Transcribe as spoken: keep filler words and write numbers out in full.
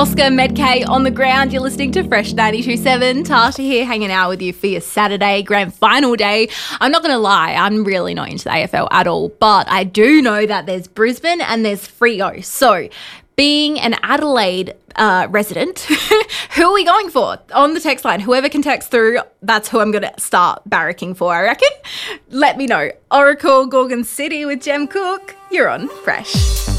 Oscar Medkay on the ground. You're listening to Fresh ninety-two point seven. Tasha here, hanging out with you for your Saturday grand final day. I'm not going to lie, I'm really not into the A F L at all, but I do know that there's Brisbane and there's Freo. So, being an Adelaide uh, resident, who are we going for? On the text line, whoever can text through, that's who I'm going to start barracking for, I reckon. Let me know. Oracle, Gorgon City with Jem Cook. You're on Fresh.